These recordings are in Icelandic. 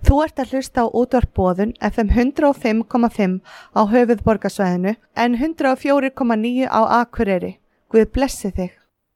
Þú ert að hlusta á útvarp Boðun FM 105,5 á höfuðborgarsvæðinu en 104,9 á Akureyri. Guð blessi þig.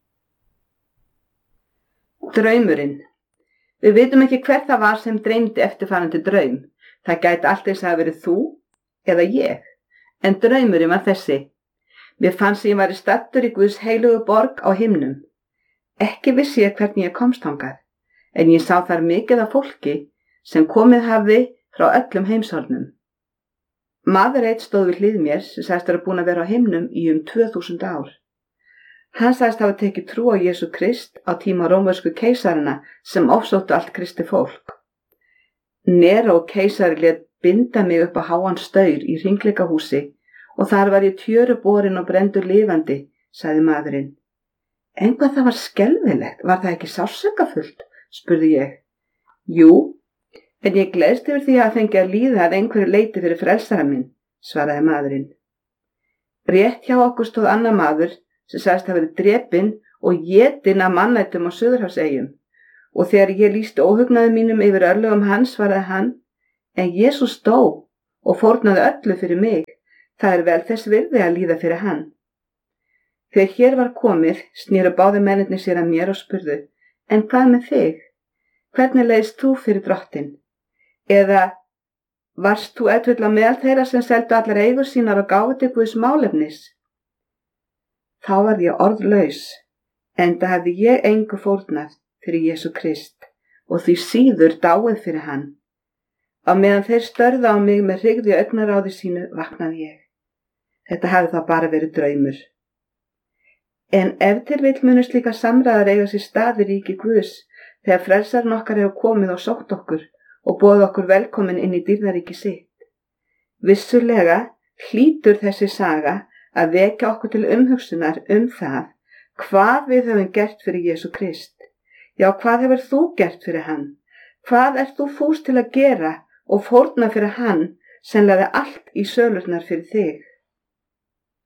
Draumurinn. Við vitum ekki hver það var sem dreymdi eftirfarandi draum. Það gæti allt eins að verið þú eða ég. En draumurinn var þessi. Mér fannst ég væri staddur í Guðs heilugu borg á himnum. Ekki vissi ég hvernig ég komst þangað, en ég sá þar mikið af fólki sem komið hafði frá öllum heimshornum. Maður einn stóð við hlið mér sem sagðist vera búinn að vera á himnum í 2000 ár. Hann sagðist hafa tekið trú á Jesú Krist á tíma rómversku keisarana sem ofsóttu allt kristi fólk. Neró keisari lét binda mig upp á háan staur í hringleikahúsi og þar var ég tjöru borin og brenndur lifandi, sagði maðurinn. En hvað það var skelfilegt, var það ekki sársaukafullt, spurði ég. Jú, en ég gleðst yfir því að fengi að líða að einhverju leiti fyrir frelsara minn, svaraði maðurinn. Rétt hjá okkur stóð annar maður sem sagðist hafa verið drepinn og étinn af mannættum á Suðurhafseyjum og þegar ég lýsti óhugnaði mínum yfir örlögum hans svaraði hann, en Jesús dó og fórnaði öllu fyrir mig, það er vel þess virði að líða fyrir hann. Þegar hér var komið, snéru báðir mennirnir sér að mér og spurðu, en hvað með þig? Hvernig leiðist þú fyrir drottinn? Eða varst þú ef á meðal þeirra sem seldu allar eigur sínar og gáfu til Guðs málefnis? Þá var ég orðlaus, enda hafði ég engu fórnað fyrir Jesú Krist og því síður dáið fyrir hann. Á meðan þeir störðu á mig með hrygð í augnaráði sínu vaknaði ég. Þetta hafði þá bara verið draumur. En ef til vill munu slíka samræðar eiga sér stað í ríki Guðs þegar frelsarinn okkar hefur komið og sótt okkur og boðið okkur velkomin inn í dýrðaríki sitt. Vissulega hlýtur þessi saga að vekja okkur til umhugsunar það hvað við höfum gert fyrir Jesú Krist. Já, hvað hefur þú gert fyrir hann? Hvað ert þú fús til að gera og fórna fyrir hann sem lagði allt í sölurnar fyrir þig?